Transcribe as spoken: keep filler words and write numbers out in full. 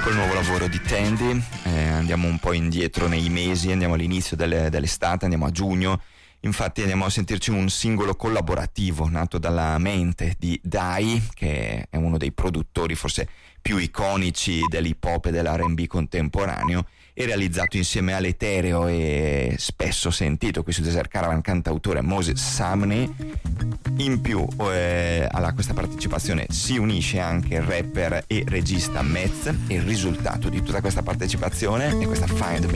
dopo il nuovo lavoro di Tandy, eh, andiamo un po' indietro nei mesi, andiamo all'inizio delle, dell'estate, andiamo a giugno. Infatti andiamo a sentirci un singolo collaborativo nato dalla mente di Dai, che è uno dei produttori forse più iconici dell'hip hop e dell'R and B contemporaneo, e realizzato insieme all'etereo e spesso sentito qui su Desert Caravan cantautore Moses Sumney. In più eh, a questa partecipazione si unisce anche il rapper e regista Mez, e il risultato di tutta questa partecipazione è questa Find Me.